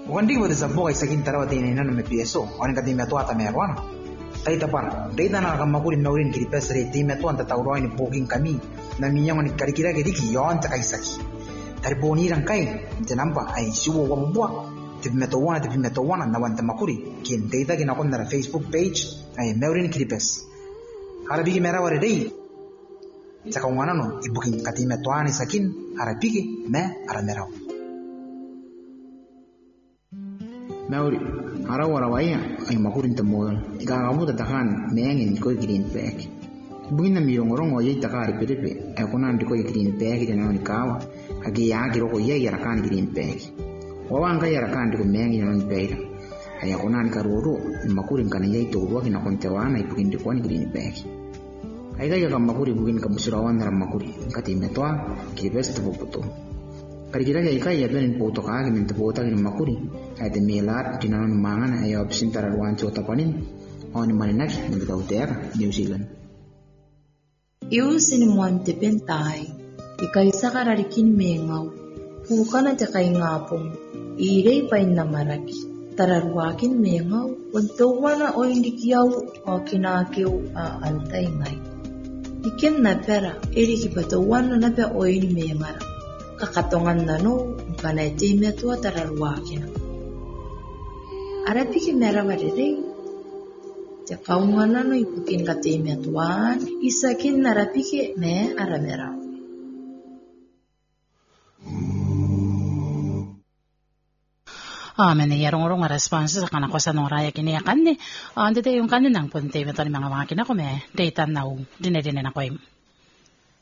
Wandi wada sa buhay sa kintarawa tininan na may piyeso. Wani ka timeto ata meron. Tayo tapar. Dahil na nakamakurin na urin kilipes rin timeto ang tatawro ni booking kami. Na minyang ni karikira kiriki yon takay saki. Dari bonirang kay. Janamba ay siwo wambuak. Timeto wana na wanta makuri. Kin data kinakon na Facebook page ay meurin kilipes. Harabigi mera wari day. Saka wana no ibuking katimeto ani sakin harabigi me arameraw. Mauri, araw-arawaya ay makurin tamol. Ikakamu tatakan mengin ko green pack. Bugin na miyong orong o yay takari piripi. Ay kunan di ko green pack ito na ikaw. Agi yagiro ko yay yarakan green pack. Wawan ka yarakan di ko mengin na pack. Ay kunan karuro makurin ka na yay tuwa kinakontewan ay bugin di ko ni green pack. Ay kaya ka makuri bugin ka musurawan na makuri. Katimetwa kibes tapuputo. Karikira kaya kaya doon po to kagi mintaputa kini makuri. Ay demilat dinanon mangan ay opsin tarawan chota panin. O ni maninak nagdaw ter New Zealand. Iusin mo ang tepentay. Ikay sa kararikin mengaw. Puka na takay ngapong. Irey pa na maraki. Tararwakin mengaw. Wantawa na o hindi kiyaw o kinakiw antay ngay. Ikin na pera. Iri kipatawan na nape o ini mengara. Kakatongan na no, kanay timeto at tararwakin. Arapi ki mera warere. Takaungan na no ipukin ka timetuan, isakin na rapi ki me aramera. Men yarong response sa kanako sa noraya kiniyakan ni. Ande yung kaninang punte meto ni mga makina ko me data now dinedine na ko